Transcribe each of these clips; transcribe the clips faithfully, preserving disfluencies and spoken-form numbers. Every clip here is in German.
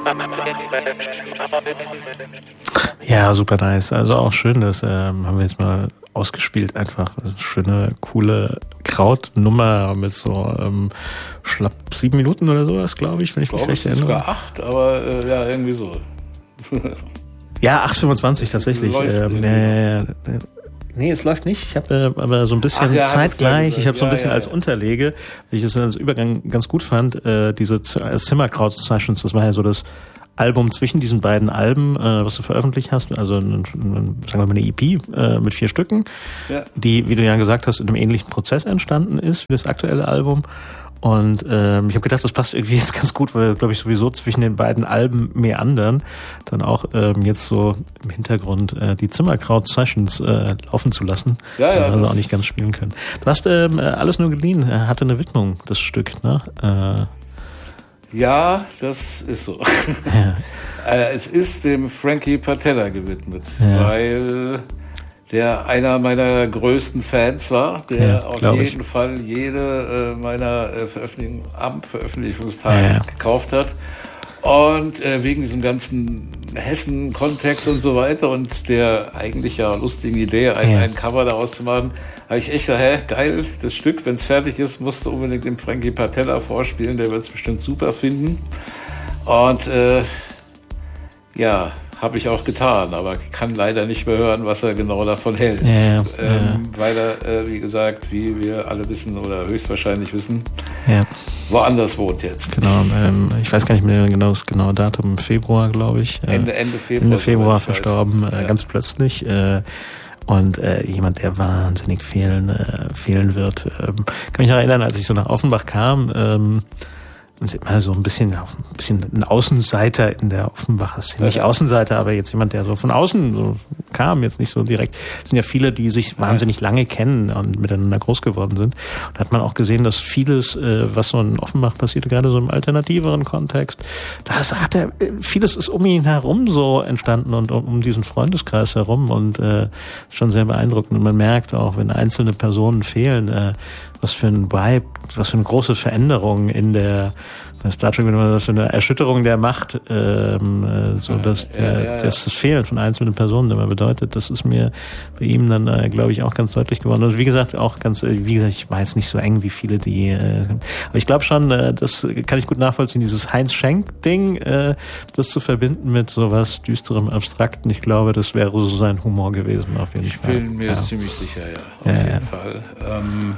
Ja, super nice. Also auch schön, das ähm, haben wir jetzt mal ausgespielt. Einfach eine schöne, coole Krautnummer mit so ähm, schlapp sieben Minuten oder sowas, glaube ich, wenn ich, ich mich recht erinnere. Sogar acht, aber äh, ja, irgendwie so. Ja, acht fünfundzwanzig tatsächlich. Ähm, äh, nee, es läuft nicht. Ich habe äh, aber so ein bisschen ja, zeitgleich, ich habe so ein bisschen ja, ja, als Unterlege, weil ich es als Übergang ganz gut fand, äh, diese Zimmerkraut-Sessions, das war ja so das Album zwischen diesen beiden Alben, äh, was du veröffentlicht hast, also ein, ein, sagen wir mal eine E P äh, mit vier Stücken, ja. die, wie du ja gesagt hast, in einem ähnlichen Prozess entstanden ist wie das aktuelle Album. Und ähm, ich habe gedacht, das passt irgendwie jetzt ganz gut, weil, glaube ich, sowieso zwischen den beiden Alben meandern, dann auch ähm, jetzt so im Hintergrund äh, die Zimmerkraut-Sessions äh, laufen zu lassen, ja, ja, also auch nicht ganz spielen können. Du hast ähm, alles nur geliehen, er hatte eine Widmung, das Stück, ne? Äh, Ja, das ist so. Ja. äh, es ist dem Frankie Patella gewidmet, ja. weil der einer meiner größten Fans war, der ja, auf jeden ich. Fall jede äh, meiner äh, Veröffentlichungen am Veröffentlichungstag ja. gekauft hat. Und äh, wegen diesem ganzen Hessen-Kontext und so weiter und der eigentlich ja lustigen Idee, ein, ja. ein Cover daraus zu machen, habe ich echt gesagt, hä, geil, das Stück, wenn es fertig ist, musst du unbedingt dem Frankie Patella vorspielen, der wird es bestimmt super finden. Und äh, ja, habe ich auch getan, aber kann leider nicht mehr hören, was er genau davon hält. Ja, ähm, ja. Weil er, äh, wie gesagt, wie wir alle wissen oder höchstwahrscheinlich wissen, ja. woanders wohnt jetzt. Genau, ähm, ich weiß gar nicht mehr genau das genaue Datum, im Februar, glaube ich. Äh, Ende, Ende Februar. Ende Februar verstorben, äh, ja. ganz plötzlich. Äh, und äh, jemand, der wahnsinnig fehlen, äh, fehlen wird. Ähm, kann mich noch erinnern, als ich so nach Offenbach kam, ähm, und immer so ein bisschen, ein bisschen ein Außenseiter in der Offenbacher Szene. Nicht Außenseiter, aber jetzt jemand, der so von außen so kam, jetzt nicht so direkt. Es sind ja viele, die sich wahnsinnig lange kennen und miteinander groß geworden sind. Und da hat man auch gesehen, dass vieles, was so in Offenbach passierte, gerade so im alternativeren Kontext, da hat er, vieles ist um ihn herum so entstanden und um, um diesen Freundeskreis herum und äh, schon sehr beeindruckend. Und man merkt auch, wenn einzelne Personen fehlen, äh, was für ein Vibe, was für eine große Veränderung in der, das Star Trek, was für eine Erschütterung der Macht, ähm, so dass ja, ja, ja. das, das Fehlen von einzelnen Personen immer bedeutet. Das ist mir bei ihm dann, äh, glaube ich, auch ganz deutlich geworden. Und wie gesagt, auch ganz, äh, wie gesagt, ich weiß nicht so eng wie viele die, äh, aber ich glaube schon, äh, das kann ich gut nachvollziehen, dieses Heinz-Schenk-Ding, äh, das zu verbinden mit sowas düsterem, abstrakten. Ich glaube, das wäre so sein Humor gewesen, auf jeden ich Fall. Ich bin mir ja. ziemlich sicher, ja, auf ja, jeden ja. Fall. Ähm,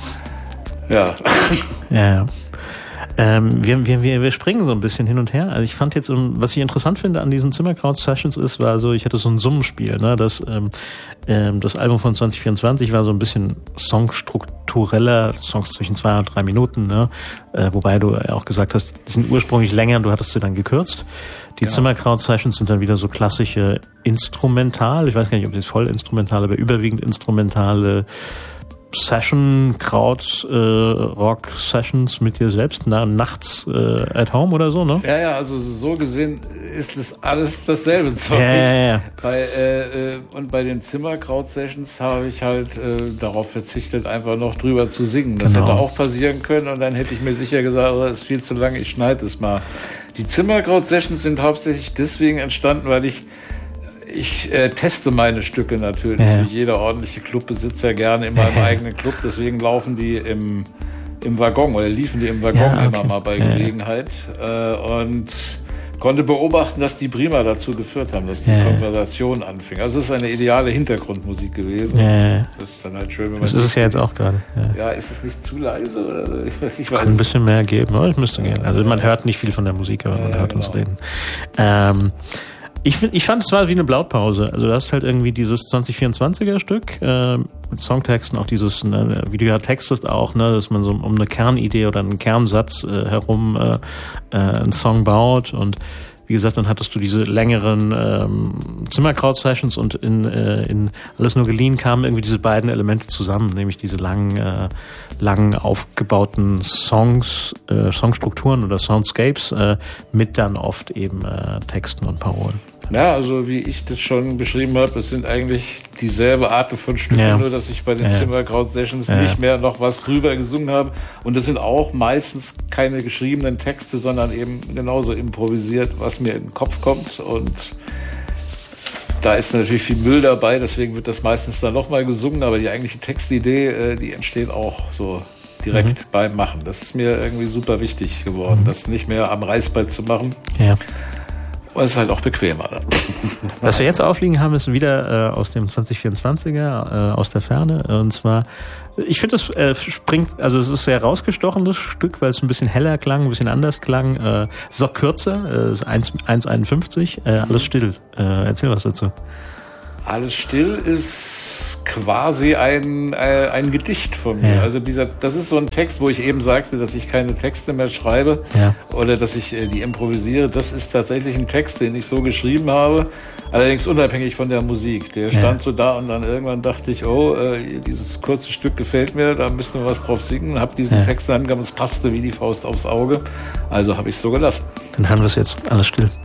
Ja. ja, ja. Ähm, wir, wir, wir, wir springen so ein bisschen hin und her. Also ich fand jetzt, was ich interessant finde an diesen Zimmerkraut-Sessions ist, war so, ich hatte so ein Summenspiel, ne, das, ähm, ähm, das Album von zwanzig vierundzwanzig war so ein bisschen songstruktureller, Songs zwischen zwei und drei Minuten, ne, äh, wobei du auch gesagt hast, die sind ursprünglich länger und du hattest sie dann gekürzt. Die ja. Zimmerkraut-Sessions sind dann wieder so klassische Instrumental, ich weiß gar nicht, ob das voll instrumental, aber überwiegend instrumentale Session, Kraut, äh, Rock Sessions mit dir selbst, na, nachts äh, at home oder so, ne? Ja, ja, also so gesehen ist das alles dasselbe Zeug. Ja, ja, ja. Bei, äh, und bei den Zimmerkraut-Sessions habe ich halt äh, darauf verzichtet, einfach noch drüber zu singen. Das genau. hätte auch passieren können und dann hätte ich mir sicher gesagt, oh, das ist viel zu lang, ich schneide es mal. Die Zimmerkraut-Sessions sind hauptsächlich deswegen entstanden, weil ich Ich äh, teste meine Stücke natürlich, ja. wie jeder ordentliche Clubbesitzer gerne in meinem ja. eigenen Club. Deswegen laufen die im, im Waggon oder liefen die im Waggon ja, okay. immer mal bei ja. Gelegenheit. Äh, und konnte beobachten, dass die prima dazu geführt haben, dass die ja. Konversation anfing. Also es ist eine ideale Hintergrundmusik gewesen. Ja. Das ist dann halt schön, wenn man das ist es ja jetzt auch gerade. Ja. ja, ist es nicht zu leise? Oder so? Ich, ich weiß Kann ein bisschen mehr geben, aber es müsste ja. gehen. Also man hört nicht viel von der Musik, aber man ja, hört genau. uns reden. Ähm, Ich, ich fand, es war wie eine Blaupause. Also du hast halt irgendwie dieses zwanzig vierundzwanziger Stück äh, mit Songtexten, auch dieses, ne, wie du ja textest auch, ne, dass man so um eine Kernidee oder einen Kernsatz äh, herum äh, äh, einen Song baut. Und wie gesagt, dann hattest du diese längeren ähm, Zimmerkraut-Sessions und in, äh, in Alles nur geliehen kamen irgendwie diese beiden Elemente zusammen, nämlich diese langen, äh, lang aufgebauten Songs, äh, Songstrukturen oder Soundscapes äh, mit dann oft eben äh, Texten und Parolen. Ja, also wie ich das schon beschrieben habe, es sind eigentlich dieselbe Art von Stücken, ja. nur dass ich bei den ja. Zimmerkraut Sessions ja. nicht mehr noch was drüber gesungen habe. Und das sind auch meistens keine geschriebenen Texte, sondern eben genauso improvisiert, was mir in den Kopf kommt. Und da ist natürlich viel Müll dabei, deswegen wird das meistens dann nochmal gesungen, aber die eigentliche Textidee, die entsteht auch so direkt mhm. beim Machen. Das ist mir irgendwie super wichtig geworden, mhm. das nicht mehr am Reißbrett zu machen. Ja. Und es ist halt auch bequemer. Ne? Was wir jetzt aufliegen haben, ist wieder äh, aus dem zwanzig vierundzwanziger, äh, aus der Ferne. Und zwar, ich finde, es äh, springt, also es ist ein sehr rausgestochenes Stück, weil es ein bisschen heller klang, ein bisschen anders klang. Äh, es ist auch kürzer, äh, eins einundfünfzig, äh, alles still. Äh, erzähl was dazu. Alles still ist quasi ein äh, ein Gedicht von mir. Ja. Also dieser, das ist so ein Text, wo ich eben sagte, dass ich keine Texte mehr schreibe ja. oder dass ich äh, die improvisiere. Das ist tatsächlich ein Text, den ich so geschrieben habe, allerdings unabhängig von der Musik. Der stand ja. so da und dann irgendwann dachte ich, oh, äh, dieses kurze Stück gefällt mir, da müssen wir was drauf singen. Hab diesen ja. Text angegangen, es passte wie die Faust aufs Auge. Also habe ich es so gelassen. Dann haben wir es jetzt alles still.